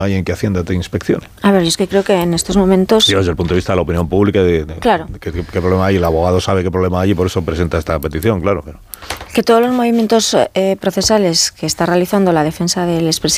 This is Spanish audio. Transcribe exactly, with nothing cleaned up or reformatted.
hay en que Hacienda te inspeccione. A ver, es que creo que en estos momentos... Sí, desde el punto de vista de la opinión pública, de, de, claro. de qué, qué problema hay, el abogado sabe qué problema hay y por eso presenta esta petición, claro. Pero... Que todos los movimientos eh, procesales que está realizando la defensa del expresidente